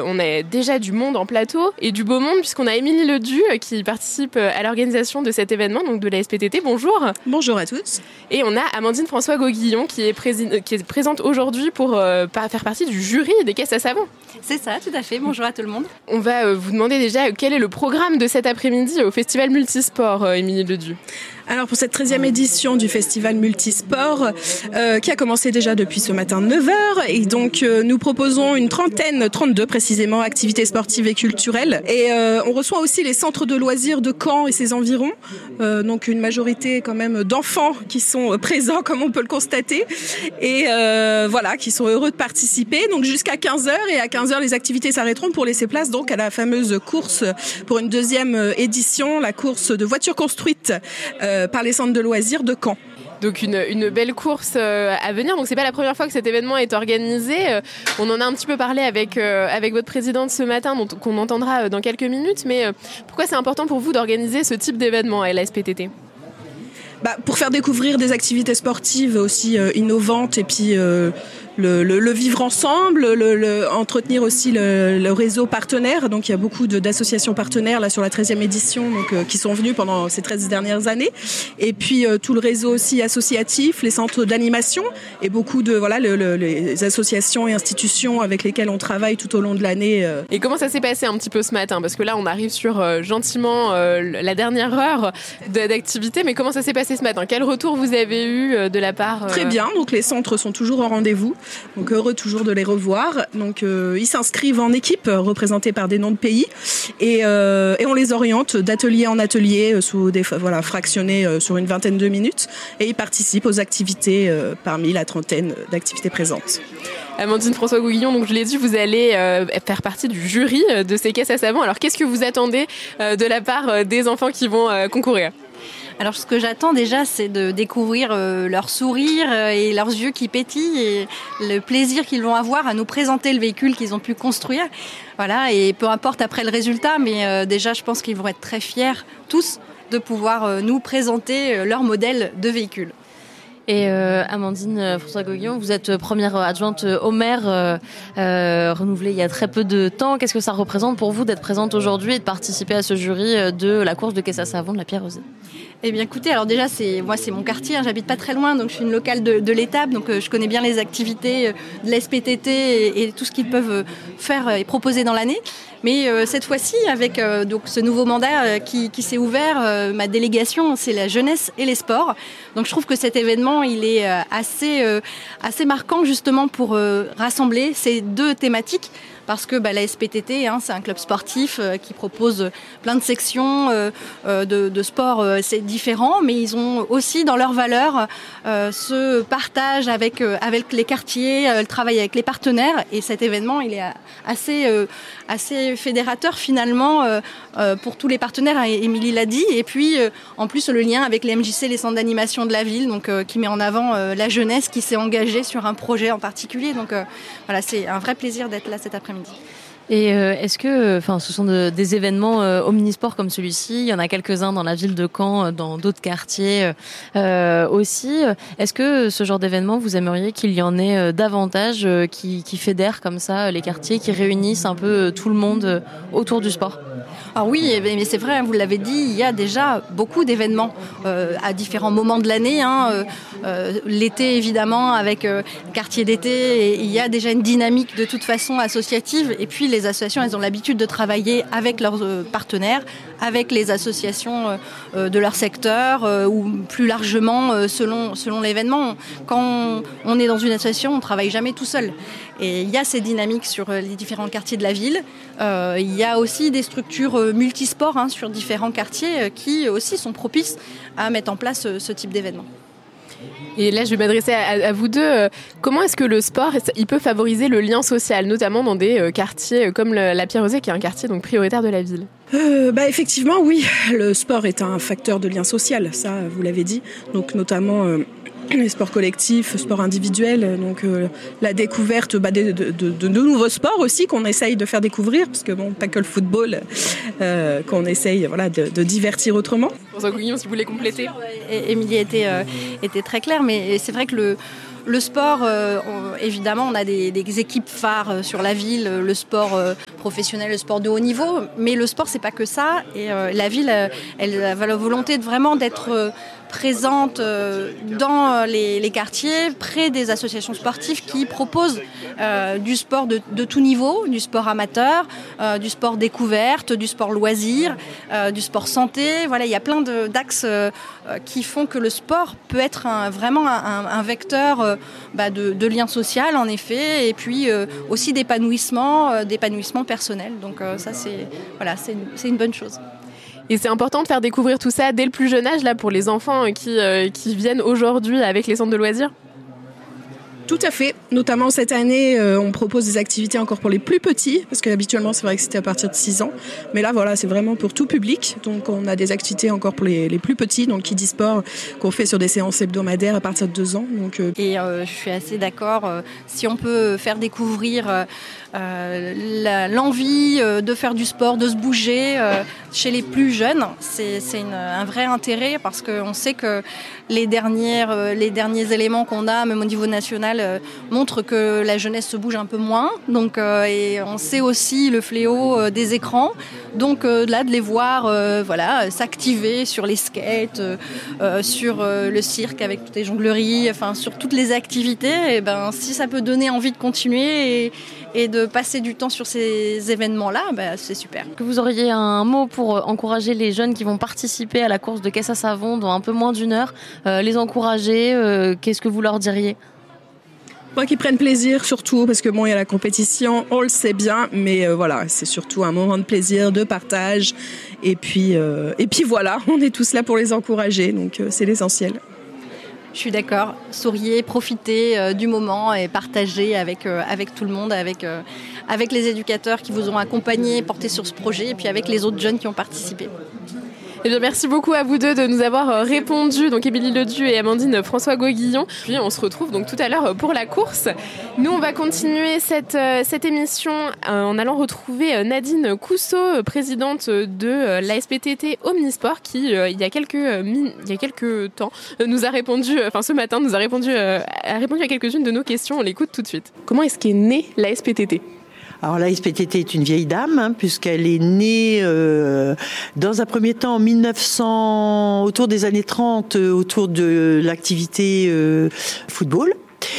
on a déjà du monde en plateau et du beau monde puisqu'on a Émilie Ledu qui participe à l'organisation de cet événement, donc de la SPTT. Bonjour. Bonjour à tous. Et on a Amandine François-Gauguillon qui est présente aujourd'hui pour faire partie du jury des caisses à savon. C'est ça, tout à fait. Bonjour à tout le monde. On va vous demander déjà quel est le programme de cet après-midi au Festival Multisport, Émilie Ledu. Alors pour cette 13e édition du Festival Multisport, qui a commencé déjà depuis ce matin 9h, et donc nous proposons une 32 précisément, activités sportives et culturelles. Et on reçoit aussi les centres de loisirs de Caen et ses environs, donc une majorité quand même d'enfants qui sont présents comme on peut le constater, et voilà, qui sont heureux de participer. Donc jusqu'à 15h, et à 15h les activités s'arrêteront pour laisser place donc à la fameuse course pour une 2e édition, la course de voitures construites par les centres de loisirs de Caen. Donc une belle course à venir. Donc c'est pas la première fois que cet événement est organisé. On en a un petit peu parlé avec votre présidente ce matin, qu'on entendra dans quelques minutes. Mais pourquoi c'est important pour vous d'organiser ce type d'événement à la SPTT ? Pour faire découvrir des activités sportives aussi innovantes et puis le vivre ensemble, entretenir aussi le réseau partenaire. Donc il y a beaucoup d'associations partenaires là sur la 13e édition qui sont venues pendant ces 13 dernières années. Et puis tout le réseau aussi associatif, les centres d'animation et beaucoup de les associations et institutions avec lesquelles on travaille tout au long de l'année. Et comment ça s'est passé un petit peu ce matin ? Parce que là on arrive sur gentiment la dernière heure d'activité, mais comment ça s'est passé ce matin ? Quel retour vous avez eu de la part Très bien, donc les centres sont toujours au rendez-vous. Donc heureux toujours de les revoir. Donc ils s'inscrivent en équipe représentées par des noms de pays et on les oriente d'atelier en atelier fractionnés sur une vingtaine de minutes et ils participent aux activités parmi la trentaine d'activités présentes. Amandine François-Gauguillon, donc je l'ai dit, vous allez faire partie du jury de ces caisses à savon. Alors qu'est-ce que vous attendez de la part des enfants qui vont concourir ? Alors ce que j'attends déjà, c'est de découvrir leur sourire et leurs yeux qui pétillent et le plaisir qu'ils vont avoir à nous présenter le véhicule qu'ils ont pu construire. Voilà, et peu importe après le résultat, mais déjà je pense qu'ils vont être très fiers tous de pouvoir nous présenter leur modèle de véhicule. Et Amandine François-Gauguillon, vous êtes première adjointe au maire, renouvelée il y a très peu de temps. Qu'est-ce que ça représente pour vous d'être présente aujourd'hui et de participer à ce jury de la course de caisse à savon de la Pierre-Rosée ? Eh bien écoutez, alors déjà c'est mon quartier, j'habite pas très loin, donc je suis une locale de l'étape, donc je connais bien les activités de la SPTT et tout ce qu'ils peuvent faire et proposer dans l'année. Mais cette fois-ci, avec donc ce nouveau mandat qui s'est ouvert, ma délégation, c'est la jeunesse et les sports. Donc je trouve que cet événement, il est assez marquant justement pour rassembler ces deux thématiques. Parce que la SPTT, c'est un club sportif qui propose plein de sections de sport c'est différent, mais ils ont aussi dans leurs valeurs ce partage avec les quartiers, le travail avec les partenaires. Et cet événement, il est assez fédérateur finalement pour tous les partenaires, Émilie l'a dit. Et puis en plus le lien avec les MJC, les centres d'animation de la ville, donc qui met en avant la jeunesse qui s'est engagée sur un projet en particulier. Donc voilà, c'est un vrai plaisir d'être là cet après-midi. Et est-ce que, ce sont des événements omnisports comme celui-ci, il y en a quelques-uns dans la ville de Caen, dans d'autres quartiers aussi. Est-ce que ce genre d'événement, vous aimeriez qu'il y en ait davantage qui fédèrent comme ça les quartiers, qui réunissent un peu tout le monde autour du sport ? Alors oui, mais c'est vrai, vous l'avez dit, il y a déjà beaucoup d'événements à différents moments de l'année. L'été, évidemment, avec quartier d'été, et il y a déjà une dynamique de toute façon associative. Et puis les associations, elles ont l'habitude de travailler avec leurs partenaires, avec les associations de leur secteur ou plus largement selon l'événement. Quand on est dans une association, on ne travaille jamais tout seul. Et il y a ces dynamiques sur les différents quartiers de la ville. Il y a aussi des structures multisports sur différents quartiers qui aussi sont propices à mettre en place ce type d'événement. Et là, je vais m'adresser à vous deux. Comment est-ce que le sport, il peut favoriser le lien social, notamment dans des quartiers comme la Pierre-Rosée, qui est un quartier donc prioritaire de la ville ? Effectivement, oui. Le sport est un facteur de lien social, ça, vous l'avez dit. Donc, notamment les sports collectifs, sports individuels, donc la découverte de nouveaux sports aussi qu'on essaye de faire découvrir, parce que pas que le football, qu'on essaye de divertir autrement. François Gouillon, si vous voulez compléter. Émilie était très claire, mais c'est vrai que le sport, évidemment, on a des équipes phares sur la ville, le sport professionnel, le sport de haut niveau. Mais le sport, c'est pas que ça. Et la ville, elle a la volonté vraiment d'être présente dans les quartiers, près des associations sportives qui proposent du sport de tout niveau, du sport amateur, du sport découverte, du sport loisir, du sport santé. Voilà, il y a plein d'axes qui font que le sport peut être vraiment un vecteur de lien social, en effet, et puis aussi d'épanouissement personnel. Donc ça, c'est une bonne chose. Et c'est important de faire découvrir tout ça dès le plus jeune âge là, pour les enfants qui viennent aujourd'hui avec les centres de loisirs. Tout à fait. Notamment cette année, on propose des activités encore pour les plus petits, parce que habituellement c'est vrai que c'était à partir de 6 ans. Mais là, voilà, c'est vraiment pour tout public. Donc on a des activités encore pour les plus petits, donc Kids e-sport, qu'on fait sur des séances hebdomadaires à partir de 2 ans. Donc, Et je suis assez d'accord. Si on peut faire découvrir l'envie de faire du sport, de se bouger chez les plus jeunes, c'est un vrai intérêt, parce qu'on sait que les derniers éléments qu'on a, même au niveau national, montrent que la jeunesse se bouge un peu moins. Donc, et on sait aussi le fléau des écrans. Donc là, de les voir s'activer sur les skates, sur le cirque avec toutes les jongleries, enfin sur toutes les activités, et si ça peut donner envie de continuer et de passer du temps sur ces événements-là, c'est super. Que vous auriez un mot pour encourager les jeunes qui vont participer à la course de caisse à savon dans un peu moins d'1 heure, les encourager, qu'est-ce que vous leur diriez ? Qu'ils prennent plaisir surtout, parce que il y a la compétition, on le sait bien, mais voilà, c'est surtout un moment de plaisir, de partage, et puis voilà, on est tous là pour les encourager, donc c'est l'essentiel. Je suis d'accord, souriez, profitez du moment et partagez avec tout le monde, avec les éducateurs qui vous ont accompagné, porté sur ce projet, et puis avec les autres jeunes qui ont participé. Eh bien, merci beaucoup à vous deux de nous avoir répondu, donc Émilie Ledu et Amandine François-Gauguillon. Puis on se retrouve donc tout à l'heure pour la course. Nous, on va continuer cette émission en allant retrouver Nadine Cousseau, présidente de l'ASPTT Omnisport, qui il y a quelques temps nous a répondu, ce matin nous a répondu à quelques-unes de nos questions. On l'écoute tout de suite. Comment est-ce qu'est née l'ASPTT ? Alors la SPTT est une vieille dame, puisqu'elle est née dans un premier temps en 1900, autour des années 30, autour de l'activité football.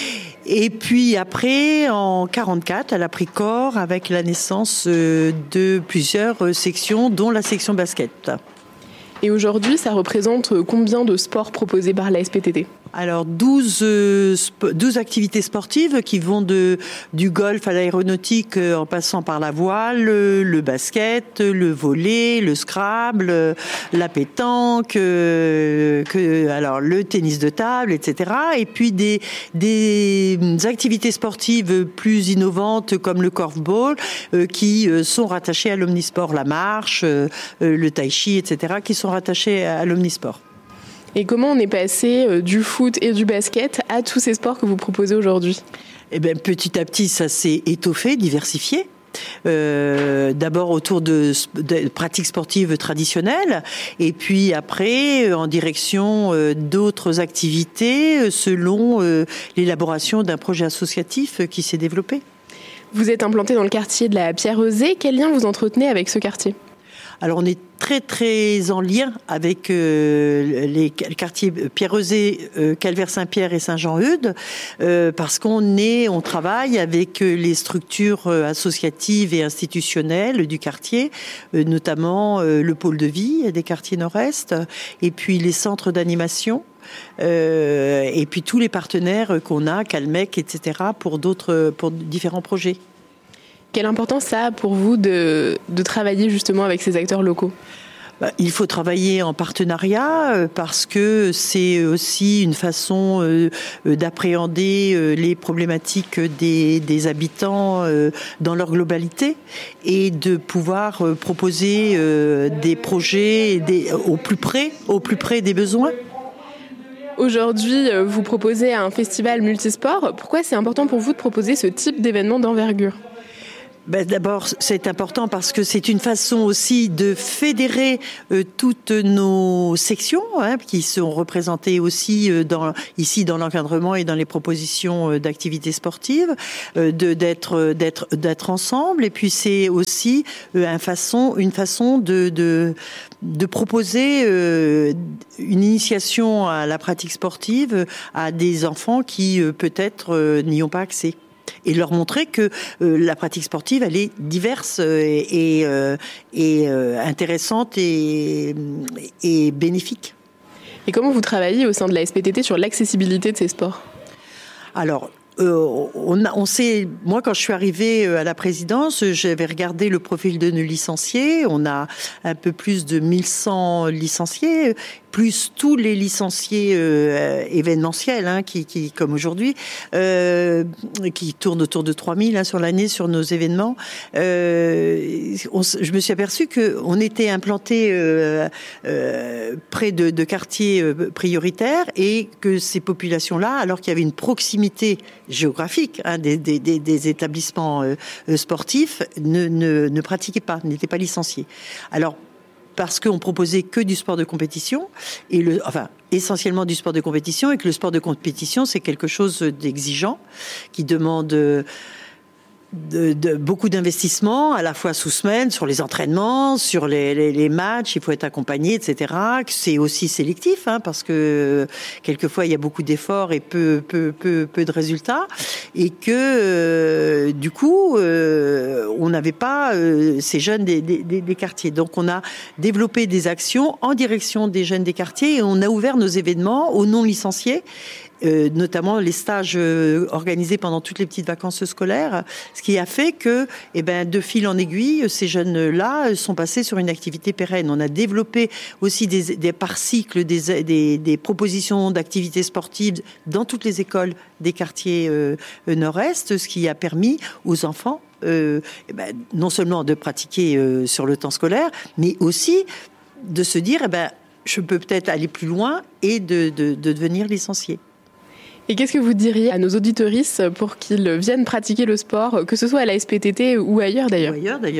Et puis après, en 44, elle a pris corps avec la naissance de plusieurs sections, dont la section basket. Et aujourd'hui, ça représente combien de sports proposés par la SPTT ? Alors 12 activités sportives qui vont du golf à l'aéronautique en passant par la voile, le basket, le volley, le scrabble, la pétanque, alors le tennis de table, etc. Et puis des activités sportives plus innovantes comme le korfball qui sont rattachées à l'omnisport, la marche, le tai chi, etc. qui sont rattachés à l'omnisport. Et comment on est passé du foot et du basket à tous ces sports que vous proposez aujourd'hui ? Eh bien, petit à petit, ça s'est étoffé, diversifié. D'abord autour de pratiques sportives traditionnelles, et puis après en direction d'autres activités selon l'élaboration d'un projet associatif qui s'est développé. Vous êtes implanté dans le quartier de la Pierre-Eusée. Quel lien vous entretenez avec ce quartier ? Alors on est très très en lien avec les quartiers Pierre-Eusée, Calvaire-Saint-Pierre et Saint-Jean-Eudes, parce qu'on travaille avec les structures associatives et institutionnelles du quartier, notamment le pôle de vie des quartiers nord-est, et puis les centres d'animation. Et puis tous les partenaires qu'on a, Calmec, etc., pour différents projets. Quelle importance ça a pour vous de travailler justement avec ces acteurs locaux ? Il faut travailler en partenariat parce que c'est aussi une façon d'appréhender les problématiques des habitants dans leur globalité et de pouvoir proposer des projets au plus près des besoins. Aujourd'hui, vous proposez un festival multisport. Pourquoi c'est important pour vous de proposer ce type d'événement d'envergure ? D'abord, c'est important parce que c'est une façon aussi de fédérer toutes nos sections qui sont représentées aussi ici dans l'encadrement et dans les propositions d'activités sportives, d'être ensemble. Et puis c'est aussi une façon de proposer une initiation à la pratique sportive à des enfants qui peut-être n'y ont pas accès. Et leur montrer que la pratique sportive, elle est diverse et intéressante et bénéfique. Et comment vous travaillez au sein de la SPTT sur l'accessibilité de ces sports ? Alors, on sait, moi quand je suis arrivée à la présidence, j'avais regardé le profil de nos licenciés. On a un peu plus de 1100 licenciés, plus tous les licenciés événementiels, qui comme aujourd'hui, qui tournent autour de 3000 sur l'année sur nos événements. Je me suis aperçue qu'on était implanté près de quartiers prioritaires et que ces populations-là, alors qu'il y avait une proximité géographique des établissements sportifs, ne pratiquaient pas, n'étaient pas licenciés. Alors, parce qu'on proposait que du sport de compétition, essentiellement du sport de compétition, et que le sport de compétition, c'est quelque chose d'exigeant, qui demande beaucoup d'investissements, à la fois sous semaine, sur les entraînements, sur les matchs, il faut être accompagné, etc. C'est aussi sélectif, parce que quelquefois il y a beaucoup d'efforts et peu de résultats, et que du coup on n'avait pas ces jeunes des quartiers. Donc on a développé des actions en direction des jeunes des quartiers et on a ouvert nos événements aux non licenciés. Notamment les stages organisés pendant toutes les petites vacances scolaires, ce qui a fait que, de fil en aiguille, ces jeunes-là sont passés sur une activité pérenne. On a développé aussi par cycle des propositions d'activités sportives dans toutes les écoles des quartiers nord-est, ce qui a permis aux enfants non seulement de pratiquer sur le temps scolaire, mais aussi de se dire je peux peut-être aller plus loin et de devenir licencié. Et qu'est-ce que vous diriez à nos auditeuristes pour qu'ils viennent pratiquer le sport, que ce soit à la SPTT ou ailleurs d'ailleurs ?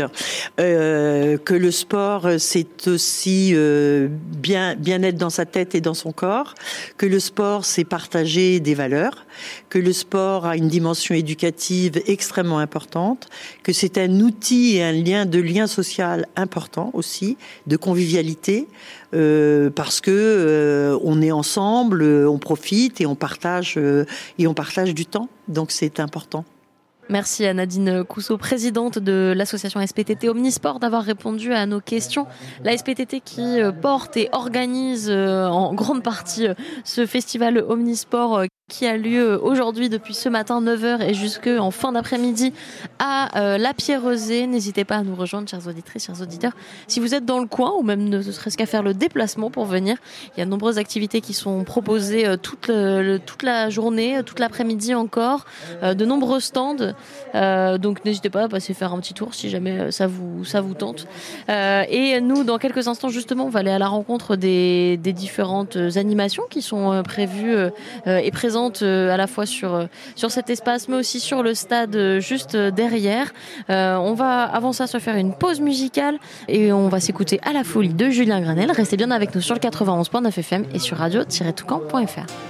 Que le sport, c'est aussi bien être dans sa tête et dans son corps, que le sport, c'est partager des valeurs, que le sport a une dimension éducative extrêmement importante, que c'est un outil et un lien social important aussi, de convivialité, parce que on est ensemble, on profite et on partage du temps, donc c'est important. Merci à Nadine Cousseau, présidente de l'association SPTT Omnisport, d'avoir répondu à nos questions. La SPTT qui porte et organise en grande partie ce festival Omnisport qui a lieu aujourd'hui depuis ce matin 9h et jusqu'en fin d'après-midi à La Pierrezée. N'hésitez pas à nous rejoindre, chers auditrices, chers auditeurs. Si vous êtes dans le coin ou même ne serait-ce qu'à faire le déplacement pour venir, il y a de nombreuses activités qui sont proposées toute la journée, toute l'après-midi encore, de nombreux stands. Donc n'hésitez pas à passer faire un petit tour si jamais ça vous tente. Et nous, dans quelques instants, justement, on va aller à la rencontre des différentes animations qui sont prévues et présentes à la fois sur cet espace mais aussi sur le stade juste derrière. On va avant ça se faire une pause musicale et on va s'écouter À la folie de Julien Granel. Restez bien avec nous sur le 91.9 FM et sur radio-toucan.fr.